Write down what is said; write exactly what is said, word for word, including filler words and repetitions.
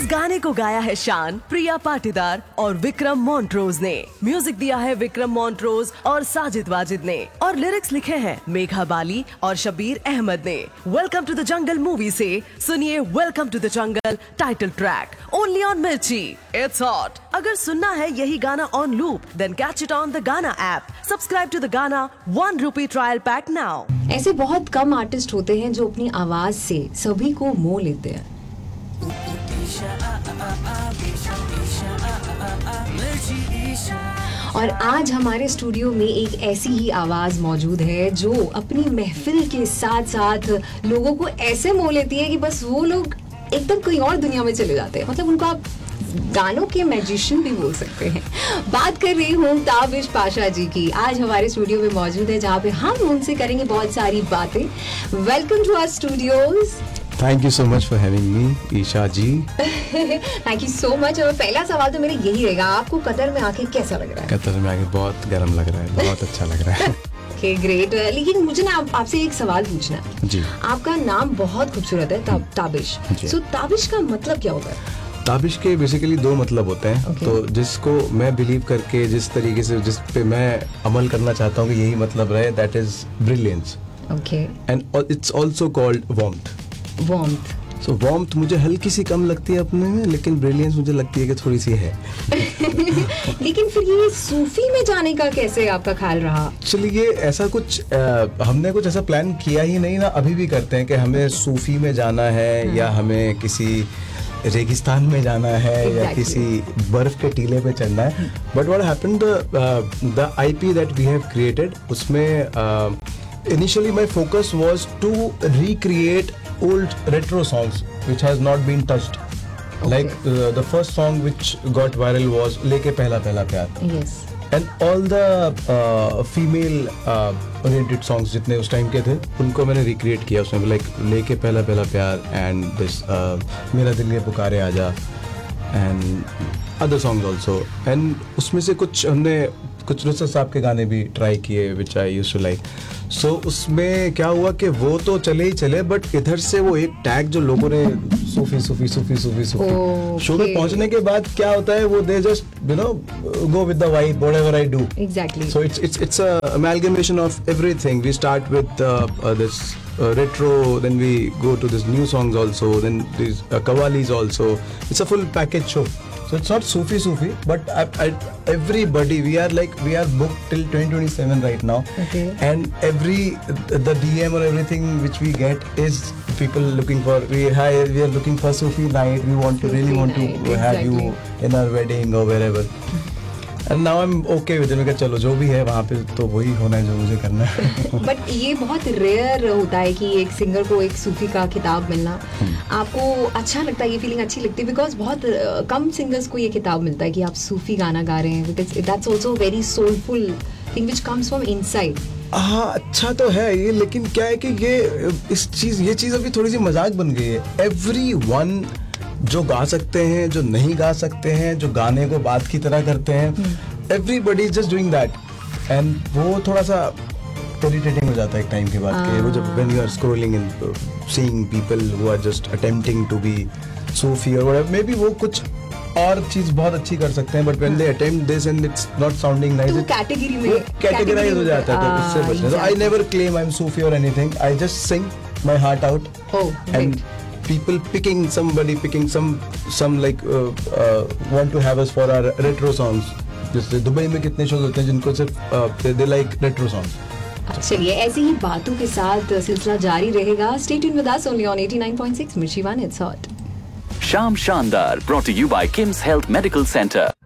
इस गाने को गाया है शान, प्रिया पाटीदार और विक्रम मॉन्ट्रोज ने। म्यूजिक दिया है विक्रम मॉन्ट्रोज और साजिद वाजिद ने और लिरिक्स लिखे हैं मेघा बाली और शबीर अहमद ने। Welcome to the jungle movie से सुनिए welcome to the jungle title track only on मिर्ची। It's hot. अगर सुनना है यही गाना on loop, then catch it on the गाना ऐप। सब्सक्राइब टू द गाना one rupee trial pack now. ऐसे बहुत कम आर्टिस्ट होते हैं जो अपनी आवाज से सभी को मोह लेते हैं। और आज हमारे स्टूडियो में एक ऐसी ही आवाज मौजूद है जो अपनी महफिल के साथ साथ लोगों को ऐसे मोह लेती है कि बस वो लोग एकदम कोई और दुनिया में चले जाते हैं। मतलब उनको आप गानों के मैजिशियन भी बोल सकते हैं। बात कर रही हूँ ताबिश पाशा जी की। आज हमारे स्टूडियो में मौजूद है जहाँ पे हम उनसे करेंगे बहुत सारी बातें। Welcome to our studios. Thank you so much for having me Isha ji. Thank you so much. और पहला सवाल तो मेरा यही रहेगा, आपको कतर में आके कैसा लग रहा है? कतर में आके बहुत गर्म लग रहा है, बहुत अच्छा लग रहा है। Okay great. लेकिन मुझे ना आप, आपसे एक सवाल पूछना है जी। आपका नाम बहुत खूबसूरत है, ता, ताबिश। सो ताबिश का मतलब क्या होता है? ताबिश के बेसिकली दो मतलब होते हैं। okay. तो जिसको मैं बिलीव करके जिस तरीके से जिस पे मैं अमल करना चाहता हूँ कि यही मतलब रहे, that is brilliance. Okay. And it's also called warmth. Warmth. So warmth मुझे हल्की सी कम लगती है अपने में, लेकिन ब्रिलियंस मुझे लगती है कि थोड़ी सी है। लेकिन फिर ये सूफी में जाने का कैसे आपका ख्याल रहा? चलिए ऐसा कुछ आ, हमने कुछ ऐसा प्लान किया ही नहीं ना, अभी भी करते हैं कि हमें सूफी में जाना है हाँ. या हमें किसी रेगिस्तान में जाना है exactly. या किसी बर्फ के टीले पे चढ़ना है। But what happened, the IP that we have created, उसमें initially my focus was to recreate old retro songs which has not been touched. Okay. Like uh, the first song which got viral was Leke Pehla Pehla Pyar. Yes. And all the uh, female uh, oriented songs जितने उस time के थे उनको मैंने recreate किया उसमें, like लेके पहला पहला प्यार and this uh, मेरा दिल ये पुकारे आजा and other songs also. And उसमें से कुछ हमने कुछ नुसरत साहब के गाने भी ट्राई किए which I used to like. So so, उसमें क्या हुआ कि वो तो चले ही चले, बट इधर से वो एक टैग जो लोगों ने सूफी सूफी सूफी सूफी सूफी शो में पहुंचने के बाद क्या होता है, वो they just you know go with the vibe whatever I do. Exactly. So it's it's it's a अमैलगमेशन of everything. We start with this retro, then we go to this new songs also, then these uh, qawwalis also. It's a full package show. So it's not Sufi Sufi, but I, I, everybody, we are like, we are booked till twenty twenty-seven right now. Okay. And every, the D M or everything which we get is people looking for, we, hi, we are looking for Sufi night, we want to, really want to exactly. have you in our wedding or wherever. And now I'm okay with it. चलो जो भी है वहाँ पे तो वही होना है जो मुझे करना है। बट ये बहुत रेयर होता है कि एक सिंगर को एक सूफी का खिताब मिलना। आपको अच्छा लगता है, ये फीलिंग अच्छी लगती है? बिकॉज बहुत कम सिंगर्स को ये खिताब मिलता है कि आप सूफी गाना गा रहे हैं, because that's also very soulful thing which comes from inside. हाँ अच्छा तो है ये, लेकिन क्या है कि ये इस चीज ये चीज अभी थोड़ी सी मजाक बन गई है। एवरी वन जो गा सकते हैं, जो नहीं गा सकते हैं, जो गाने को बात की तरह करते हैं, everybody is just doing that. And वो थोड़ा सा इरिटेटिंग हो जाता है एक टाइम के बाद के वो जब when you are scrolling and seeing people who are just attempting to be सूफी और व्हाटएवर, मे बी वो कुछ और चीज बहुत अच्छी कर सकते हैं, but when they attempt this and it's not sounding nice, category में कैटेगराइज हो जाता है। तो उससे बचना, so I never claim I'm Sufi or anything. I just sing my heart out. Oh, and people picking somebody picking some some like uh, uh, want to have us for our retro songs. जैसे Dubai में कितने shows होते हैं जिनको सिर्फ they like retro songs. चलिए ऐसी ही बातों के साथ सिलसिला जारी रहेगा। Stay tuned with us only on eighty-nine point six Mirchi One. It's hot. Sham Shandar brought to you by Kim's Health Medical Center.